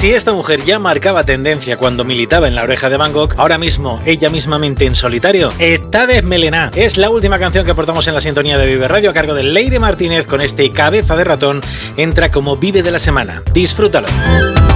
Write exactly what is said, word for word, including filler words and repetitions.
Si esta mujer ya marcaba tendencia cuando militaba en La Oreja de Van Gogh, ahora mismo, ella mismamente en solitario, está desmelenada. Es la última canción que aportamos en la sintonía de Vive Radio a cargo de Leire Martínez con este Cabeza de Ratón. Entra como Vive de la Semana. Disfrútalo.